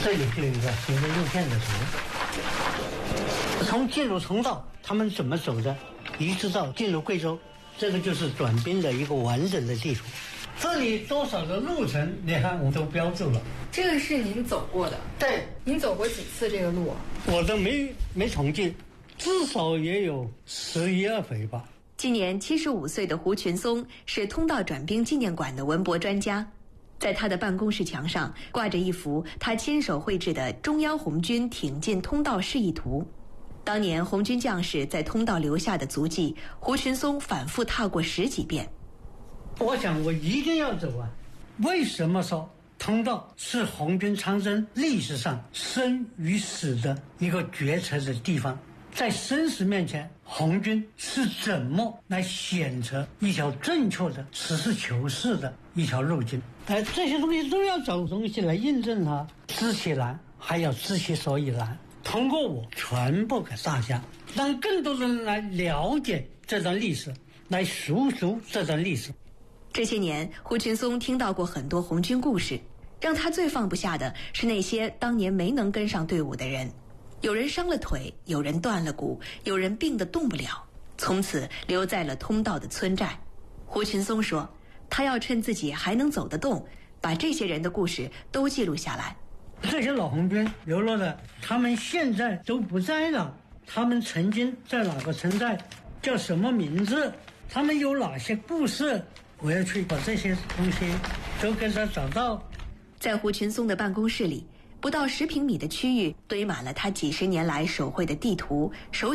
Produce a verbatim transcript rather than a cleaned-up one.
这里就有一个行政路线的图，从进入通道他们怎么走的，一直到进入贵州，这个就是转兵的一个完整的地图。这里多少的路程，你看我都标注了。 这个是您走过的？ 对。 您走过几次这个路？ 我都没没统计，至少也有十一二回吧。 今年七十五岁的胡群松是通道转兵纪念馆的文博专家，在他的办公室墙上挂着一幅他亲手绘制的中央红军挺进通道示意图。当年红军将士在通道留下的足迹，胡群松反复踏过十几遍。 我想我一定要走啊！为什么说通道是红军长征历史上生与死的一个决策的地方？在生死面前，红军是怎么来选择一条正确的实事求是的一条路径？哎，这些东西都要找东西来印证它，知其然还要知其所以然。通过我传播给大家，让更多人来了解这段历史，来述说这段历史。 这些年，胡群松听到过很多红军故事，让他最放不下的是那些当年没能跟上队伍的人。有人伤了腿，有人断了骨，有人病得动不了，从此留在了通道的村寨。胡群松说，他要趁自己还能走得动，把这些人的故事都记录下来。 这些老红军流落的，他们现在都不在了，他们曾经在哪个村寨，叫什么名字，他们有哪些故事，我要去把这些东西都给他找到。 在胡群松的办公室里，不到十平米的区域堆满了他几十年来手绘的地图、手